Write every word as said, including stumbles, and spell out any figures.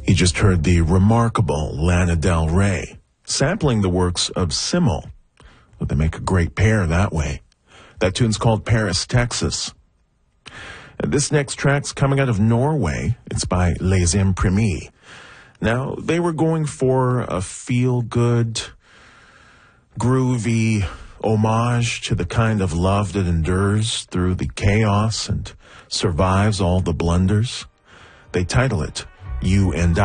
You just heard the remarkable Lana Del Rey, sampling the works of Simmel. Well, they make a great pair that way. That tune's called Paris, Texas. And this next track's coming out of Norway. It's by Les Imprimés. Now, they were going for a feel-good, groovy homage to the kind of love that endures through the chaos and survives all the blunders. They title it You and I.